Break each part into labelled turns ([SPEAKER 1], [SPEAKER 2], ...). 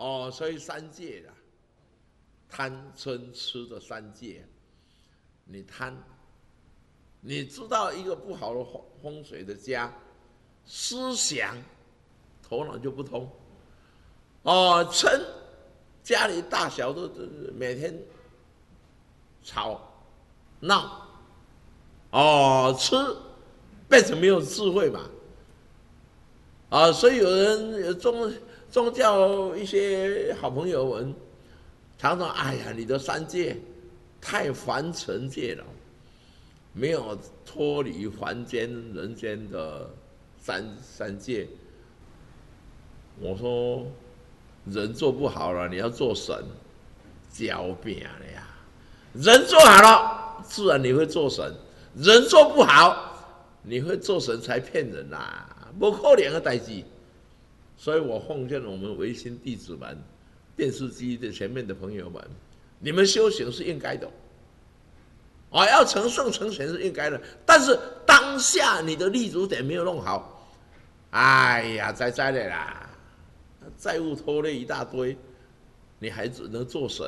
[SPEAKER 1] 所以三戒啦，贪嗔痴的三戒，你贪，你知道一个不好的风水的家，思想头脑就不通。嗔，家里大小都每天吵闹。痴变成没有智慧嘛。所以有人宗教一些好朋友们常常，哎呀，你的三界太凡尘界了，没有脱离凡间人间的三界。我说，人做不好了，你要做神，交病了呀。人做好了，自然你会做神；人做不好，你会做神才骗人啦，不可能的代志。所以我奉劝我们维新弟子们、电视机的前面的朋友们，你们修行是应该的，要成圣成贤是应该的。但是当下你的立足点没有弄好，哎呀，栽了啦，债务拖累一大堆，你还只能做神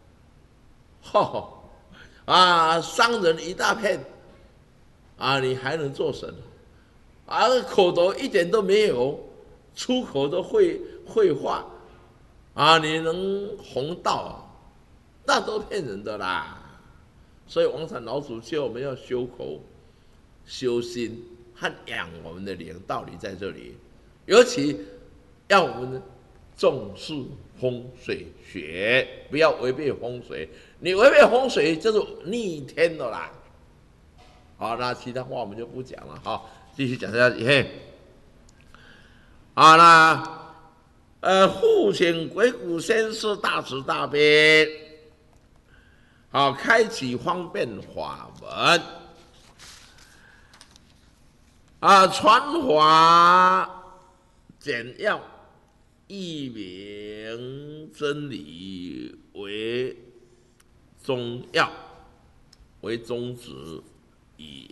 [SPEAKER 1] 商人一大片，你还能做神？口头一点都没有，出口的绘画，你能弘道，那都骗人的啦。所以王禅老祖教我们要修口、修心和养我们的灵，道理在这里。尤其要我们重视风水学，不要违背风水。你违背风水就是逆天的啦。好，那其他话我们就不讲了。继续讲下去。父亲鬼谷先师大慈大悲，开启方便法门，传法简要，一明真理为宗要，为宗旨，以